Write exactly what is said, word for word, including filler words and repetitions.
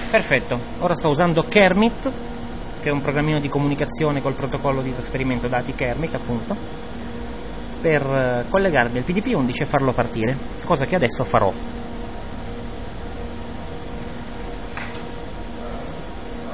Perfetto, ora sto usando Kermit, che è un programmino di comunicazione col protocollo di trasferimento dati Kermit, appunto, per collegarmi al P D P undici e farlo partire, cosa che adesso farò.